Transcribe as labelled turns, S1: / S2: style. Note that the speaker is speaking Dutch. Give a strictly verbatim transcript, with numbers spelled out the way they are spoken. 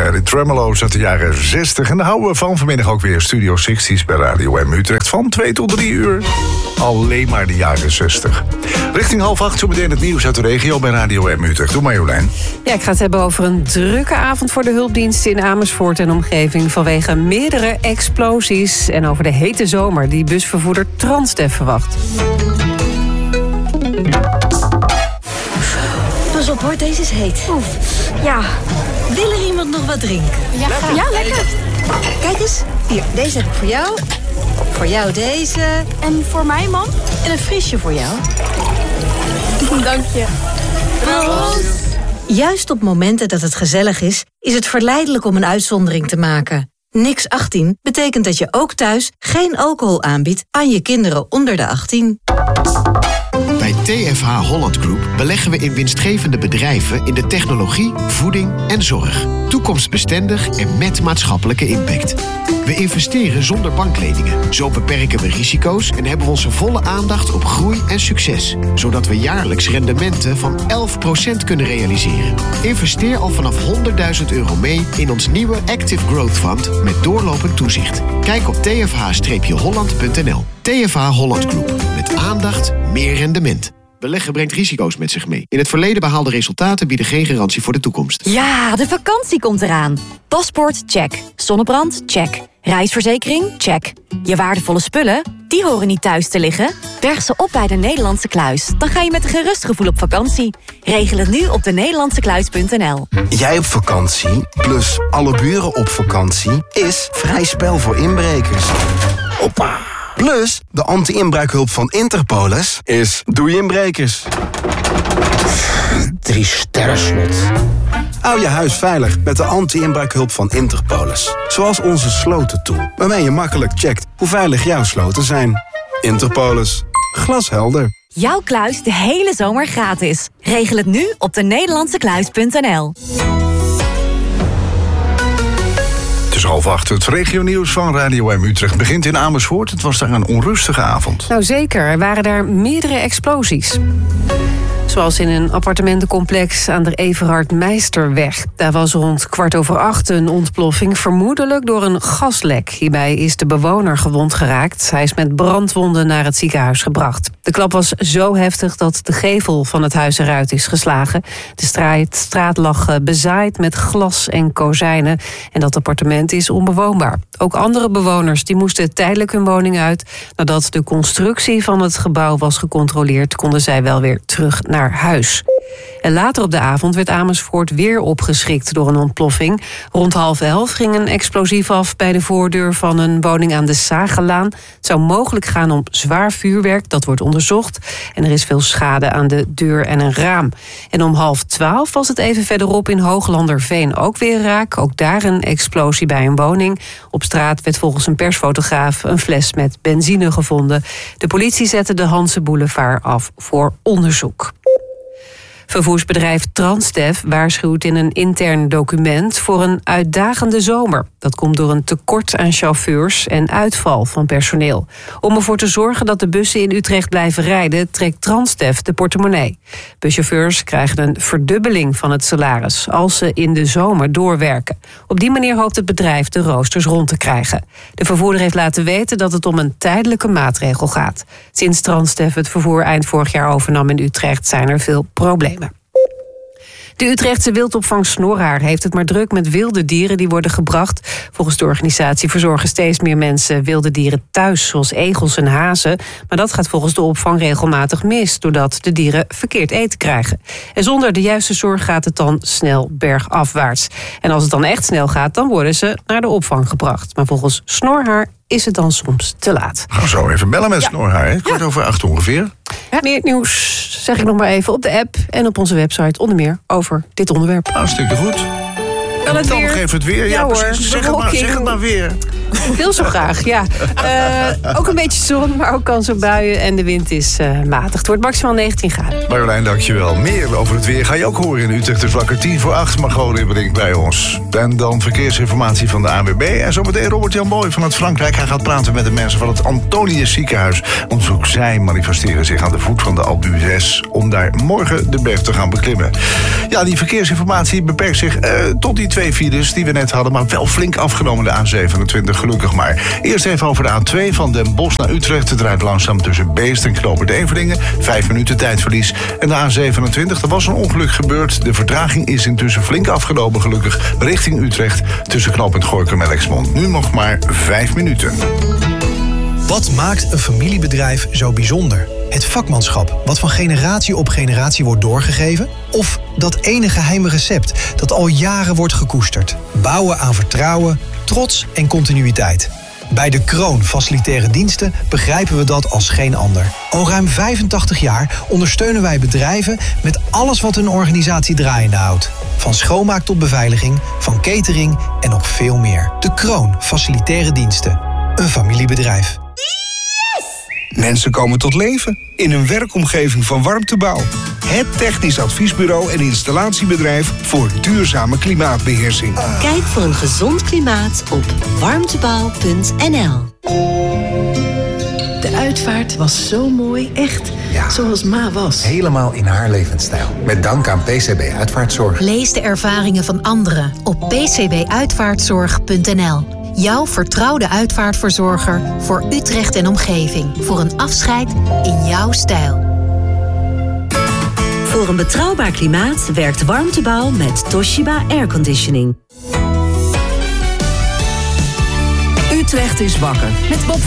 S1: Uh, de Tremolo's uit de jaren zestig. En daar houden we van vanmiddag ook weer Studio zestig bij Radio M Utrecht. Van twee tot drie uur. Alleen maar de jaren zestig. Richting half acht zo meteen het nieuws uit de regio bij Radio M Utrecht. Doe maar, Jolijn.
S2: Ja, ik ga het hebben over een drukke avond voor de hulpdiensten in Amersfoort en omgeving vanwege meerdere explosies. En over de hete zomer die busvervoerder Transdev verwacht.
S3: Pas op hoor, deze is heet. Oef. Ja. Wil er iemand nog wat drinken?
S4: Ja, graag.
S3: Ja, lekker. Kijk eens. Hier, deze heb ik voor jou. Voor jou deze.
S4: En voor mij, man?
S3: En een frisje voor jou.
S4: Dank je.
S3: Proost. Juist op momenten dat het gezellig is, is het verleidelijk om een uitzondering te maken. Niks achttien betekent dat je ook thuis geen alcohol aanbiedt aan je kinderen onder de achttien.
S5: Bij T F H Holland Group beleggen we in winstgevende bedrijven in de technologie, voeding en zorg. Toekomstbestendig en met maatschappelijke impact. We investeren zonder bankleningen. Zo beperken we risico's en hebben we onze volle aandacht op groei en succes. Zodat we jaarlijks rendementen van elf procent kunnen realiseren. Investeer al vanaf honderdduizend euro mee in ons nieuwe Active Growth Fund met doorlopend toezicht. Kijk op t f h holland punt n l. T F H Holland Group. Met aandacht, meer rendement. Beleggen brengt risico's met zich mee. In het verleden behaalde resultaten bieden geen garantie voor de toekomst.
S6: Ja, de vakantie komt eraan. Paspoort, check. Zonnebrand, check. Reisverzekering, check. Je waardevolle spullen, die horen niet thuis te liggen. Berg ze op bij de Nederlandse Kluis. Dan ga je met een gerust gevoel op vakantie. Regel het nu op de nederlandse kluis punt n l.
S7: Jij op vakantie, plus alle buren op vakantie, is vrij spel voor inbrekers. Hoppa! Plus, de anti-inbraakhulp van Interpolis is doei inbrekers. Drie sterren slot. Hou je huis veilig met de anti-inbraakhulp van Interpolis. Zoals onze slotentool, waarmee je makkelijk checkt hoe veilig jouw sloten zijn. Interpolis. Glashelder.
S6: Jouw kluis de hele zomer gratis. Regel het nu op de nederlandse kluis punt n l.
S1: Het is half acht. Het regionieuws van Radio M Utrecht begint in Amersfoort. Het was daar een onrustige avond.
S2: Nou zeker, er waren daar meerdere explosies. Zoals in een appartementencomplex aan de Everhard Meisterweg. Daar was rond kwart over acht een ontploffing, vermoedelijk door een gaslek. Hierbij is de bewoner gewond geraakt. Hij is met brandwonden naar het ziekenhuis gebracht. De klap was zo heftig dat de gevel van het huis eruit is geslagen. De straat, straat lag bezaaid met glas en kozijnen. En dat appartement is onbewoonbaar. Ook andere bewoners die moesten tijdelijk hun woning uit. Nadat de constructie van het gebouw was gecontroleerd, konden zij wel weer terug naar huis. En later op de avond werd Amersfoort weer opgeschrikt door een ontploffing. Rond half elf ging een explosief af bij de voordeur van een woning aan de Sagelaan. Het zou mogelijk gaan om zwaar vuurwerk, dat wordt onderzocht. En er is veel schade aan de deur en een raam. En om half twaalf was het even verderop in Hooglanderveen ook weer raak. Ook daar een explosie bij een woning. Op straat werd volgens een persfotograaf een fles met benzine gevonden. De politie zette de Hanse Boulevard af voor onderzoek. Vervoersbedrijf Transdev waarschuwt in een intern document voor een uitdagende zomer. Dat komt door een tekort aan chauffeurs en uitval van personeel. Om ervoor te zorgen dat de bussen in Utrecht blijven rijden, trekt Transdev de portemonnee. Buschauffeurs krijgen een verdubbeling van het salaris als ze in de zomer doorwerken. Op die manier hoopt het bedrijf de roosters rond te krijgen. De vervoerder heeft laten weten dat het om een tijdelijke maatregel gaat. Sinds Transdev het vervoer eind vorig jaar overnam in Utrecht zijn er veel problemen. De Utrechtse wildopvang Snorhaar heeft het maar druk met wilde dieren die worden gebracht. Volgens de organisatie verzorgen steeds meer mensen wilde dieren thuis, zoals egels en hazen. Maar dat gaat volgens de opvang regelmatig mis, doordat de dieren verkeerd eten krijgen. En zonder de juiste zorg gaat het dan snel bergafwaarts. En als het dan echt snel gaat, dan worden ze naar de opvang gebracht. Maar volgens Snorhaar is het dan soms te laat.
S1: Gaan we zo even bellen met ja. Snorhaar, hè? Kwart ja. over acht ongeveer.
S2: Ja. Meer nieuws, zeg ik nog maar even, op de app en op onze website onder meer over dit onderwerp.
S1: Hartstikke goed.
S2: Kan het
S1: dan
S2: weer?
S1: geef het weer. Ja,
S2: ja
S1: precies.
S2: Hoor,
S1: zeg, het maar, zeg het maar weer.
S2: Ik wil zo graag, ja. Uh, ook een beetje zon, maar ook kans op buien. En de wind is uh, matig. Het wordt maximaal negentien graden.
S1: Marjolein, dankjewel. Meer over het weer ga je ook horen in Utrecht. Dus wakker tien voor acht. Margot Ribberink bij ons. En dan verkeersinformatie van de A N W B. En zometeen Robert-Jan Boy vanuit Frankrijk. Hij gaat praten met de mensen van het Antonius ziekenhuis. Want ook zij manifesteren zich aan de voet van de Alpe d'Huez om daar morgen de berg te gaan beklimmen. Ja, die verkeersinformatie beperkt zich uh, tot die twee files die we net hadden, maar wel flink afgenomen de A zevenentwintig, gelukkig maar. Eerst even over de A twee van Den Bosch naar Utrecht. Het rijdt langzaam tussen Beest en Knoopert Everdingen. Vijf minuten tijdverlies. En de A zevenentwintig, er was een ongeluk gebeurd. De vertraging is intussen flink afgenomen, gelukkig, richting Utrecht tussen Knooppunt Gorinchem en Lexmond. Nu nog maar vijf minuten.
S8: Wat maakt een familiebedrijf zo bijzonder? Het vakmanschap, wat van generatie op generatie wordt doorgegeven? Of dat ene geheime recept dat al jaren wordt gekoesterd? Bouwen aan vertrouwen, trots en continuïteit. Bij De Kroon Facilitaire Diensten begrijpen we dat als geen ander. Al ruim vijfentachtig jaar ondersteunen wij bedrijven met alles wat hun organisatie draaiende houdt. Van schoonmaak tot beveiliging, van catering en nog veel meer. De Kroon Facilitaire Diensten. Een familiebedrijf.
S9: Mensen komen tot leven in een werkomgeving van Warmtebouw. Het technisch adviesbureau en installatiebedrijf voor duurzame klimaatbeheersing.
S10: Kijk voor een gezond klimaat op warmtebouw punt n l.
S11: De uitvaart was zo mooi, echt
S12: ja,
S11: zoals Ma was.
S12: Helemaal in haar levensstijl. Met dank aan P C B Uitvaartzorg.
S3: Lees de ervaringen van anderen op p c b uitvaartzorg punt n l. Jouw vertrouwde uitvaartverzorger voor Utrecht en omgeving. Voor een afscheid in jouw stijl.
S10: Voor een betrouwbaar klimaat werkt Warmtebouw met Toshiba Airconditioning.
S13: Utrecht is wakker met Bob